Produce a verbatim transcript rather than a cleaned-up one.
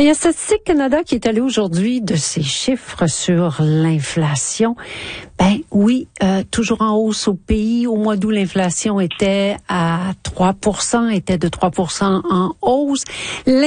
Il y a Statistique Canada qui est allé aujourd'hui de ses chiffres sur l'inflation. Ben oui, euh, toujours en hausse au pays. Au mois d'août, l'inflation était à trois pour cent, était de trois pour cent en hausse.